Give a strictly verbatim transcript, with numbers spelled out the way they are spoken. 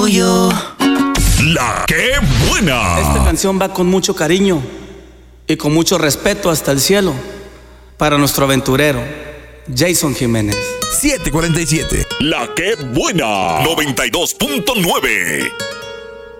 yo. La que buena. Esta canción va con mucho cariño y con mucho respeto hasta el cielo para nuestro aventurero Jason Jiménez. siete cuarenta y siete. La que buena. noventa y dos punto nueve.